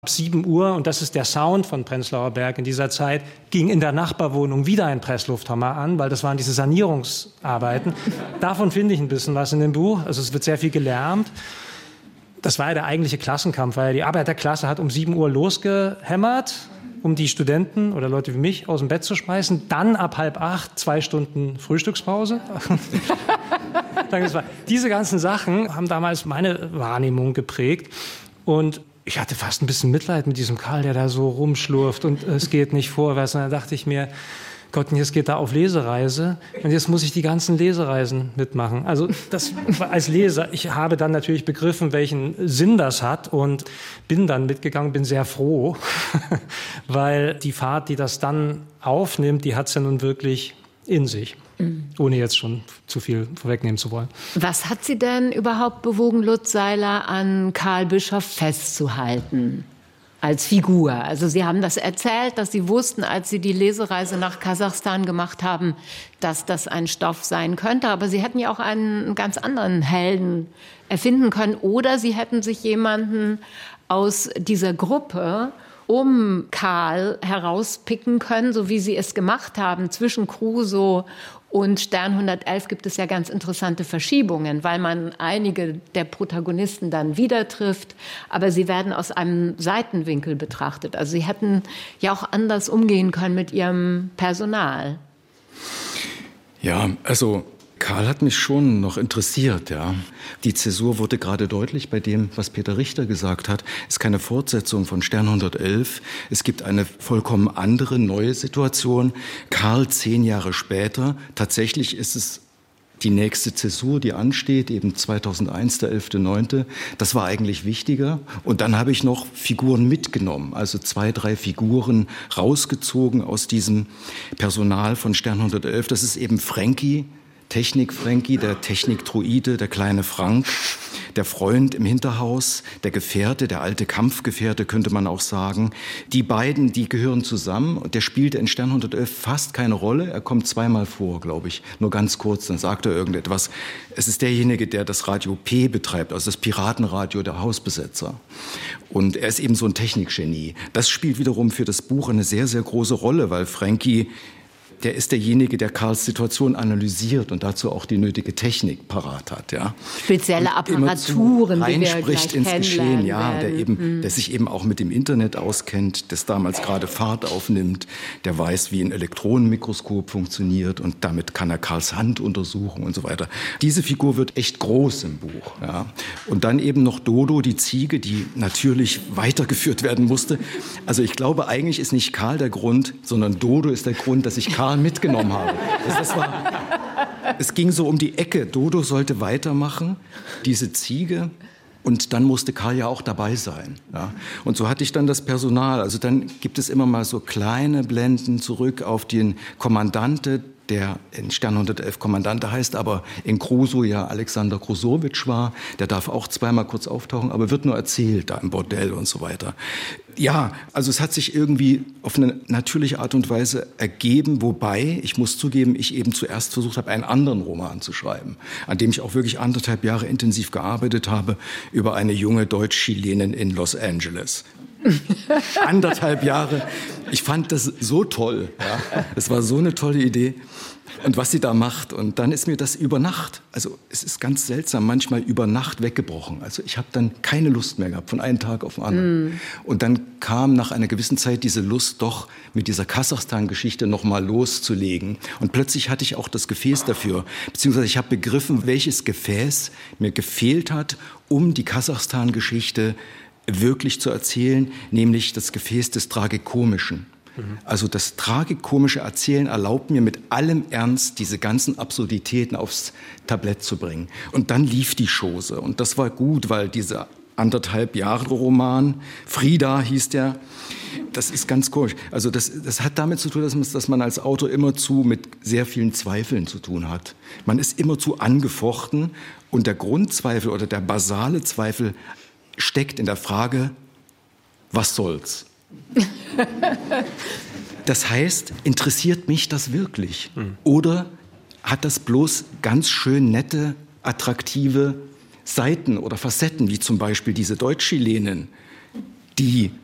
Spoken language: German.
Ab 7 Uhr, und das ist der Sound von Prenzlauer Berg in dieser Zeit, ging in der Nachbarwohnung wieder ein Presslufthammer an, weil das waren diese Sanierungsarbeiten. Davon finde ich ein bisschen was in dem Buch. Also es wird sehr viel gelärmt. Das war ja der eigentliche Klassenkampf, weil die Arbeiterklasse hat um 7 Uhr losgehämmert, um die Studenten oder Leute wie mich aus dem Bett zu schmeißen. Dann ab 7:30 2 Stunden Frühstückspause. Diese ganzen Sachen haben damals meine Wahrnehmung geprägt. Und ich hatte fast ein bisschen Mitleid mit diesem Karl, der da so rumschlurft und es geht nicht vorwärts. Und dann dachte ich mir, Gott, und jetzt geht er auf Lesereise und jetzt muss ich die ganzen Lesereisen mitmachen. Also das als Leser, ich habe dann natürlich begriffen, welchen Sinn das hat und bin dann mitgegangen, bin sehr froh, weil die Fahrt, die das dann aufnimmt, die hat es ja nun wirklich in sich. Ohne jetzt schon zu viel vorwegnehmen zu wollen. Was hat Sie denn überhaupt bewogen, Lutz Seiler an Karl Bischoff festzuhalten als Figur? Also Sie haben das erzählt, dass Sie wussten, als Sie die Lesereise nach Kasachstan gemacht haben, dass das ein Stoff sein könnte. Aber Sie hätten ja auch einen ganz anderen Helden erfinden können. Oder Sie hätten sich jemanden aus dieser Gruppe um Karl herauspicken können, so wie Sie es gemacht haben. Zwischen Crusoe und Stern 111 gibt es ja ganz interessante Verschiebungen, weil man einige der Protagonisten dann wieder trifft, aber sie werden aus einem Seitenwinkel betrachtet. Also Sie hätten ja auch anders umgehen können mit Ihrem Personal. Ja, also Karl hat mich schon noch interessiert, ja. Die Zäsur wurde gerade deutlich bei dem, was Peter Richter gesagt hat. Es ist keine Fortsetzung von Stern 111. Es gibt eine vollkommen andere, neue Situation. Karl 10 Jahre später. Tatsächlich ist es die nächste Zäsur, die ansteht, eben 2001, der 11.9. Das war eigentlich wichtiger. Und dann habe ich noch Figuren mitgenommen, also 2, 3 Figuren rausgezogen aus diesem Personal von Stern 111. Das ist eben Frankie, Technik-Frankie, der Technik-Druide, der kleine Frank, der Freund im Hinterhaus, der Gefährte, der alte Kampfgefährte, könnte man auch sagen. Die beiden, die gehören zusammen. Und der spielt in Stern 111 fast keine Rolle. Er kommt 2-mal vor, glaube ich, nur ganz kurz. Dann sagt er irgendetwas. Es ist derjenige, der das Radio P betreibt, also das Piratenradio der Hausbesetzer. Und er ist eben so ein Technikgenie. Das spielt wiederum für das Buch eine sehr, sehr große Rolle, weil Frankie, der ist derjenige, der Karls Situation analysiert und dazu auch die nötige Technik parat hat. Ja. Spezielle Apparaturen, die wir gleich ins Geschehen, ja, werden. der sich eben auch mit dem Internet auskennt, das damals gerade Fahrt aufnimmt, der weiß, wie ein Elektronenmikroskop funktioniert und damit kann er Karls Hand untersuchen und so weiter. Diese Figur wird echt groß im Buch. Ja. Und dann eben noch Dodo, die Ziege, die natürlich weitergeführt werden musste. Also ich glaube, eigentlich ist nicht Karl der Grund, sondern Dodo ist der Grund, dass ich Karl mitgenommen habe. Es ging so um die Ecke. Dodo sollte weitermachen, diese Ziege. Und dann musste Karl ja auch dabei sein. Ja. Und so hatte ich dann das Personal. Also dann gibt es immer mal so kleine Blenden zurück auf den Kommandante, der in Stern 111 Kommandante heißt, aber in Crusoe ja Alexander Krusowitsch war. Der darf auch 2-mal kurz auftauchen, aber wird nur erzählt da im Bordell und so weiter. Ja, also es hat sich irgendwie auf eine natürliche Art und Weise ergeben, wobei, ich muss zugeben, ich eben zuerst versucht habe, einen anderen Roman zu schreiben, an dem ich auch wirklich 1,5 Jahre intensiv gearbeitet habe, über eine junge Deutsch-Chilenin in Los Angeles. 1,5 Jahre. Ich fand das so toll. Ja. Das war so eine tolle Idee. Und was sie da macht. Und dann ist mir das über Nacht, also es ist ganz seltsam, manchmal über Nacht weggebrochen. Also ich habe dann keine Lust mehr gehabt, von einem Tag auf den anderen. Und dann kam nach einer gewissen Zeit diese Lust, doch mit dieser Kasachstan-Geschichte noch mal loszulegen. Und plötzlich hatte ich auch das Gefäß dafür. Beziehungsweise ich habe begriffen, welches Gefäß mir gefehlt hat, um die Kasachstan-Geschichte wirklich zu erzählen, nämlich das Gefäß des Tragikomischen. Also das tragikomische Erzählen erlaubt mir mit allem Ernst, diese ganzen Absurditäten aufs Tablett zu bringen. Und dann lief die Chose. Und das war gut, weil dieser 1,5 Jahre Roman, Frida hieß der, das ist ganz komisch. Also das hat damit zu tun, dass man als Autor immerzu mit sehr vielen Zweifeln zu tun hat. Man ist immerzu angefochten und der Grundzweifel oder der basale Zweifel steckt in der Frage, was soll's? Das heißt, interessiert mich das wirklich? Oder hat das bloß ganz schön nette, attraktive Seiten oder Facetten, wie zum Beispiel diese Deutsch-Chilenin, die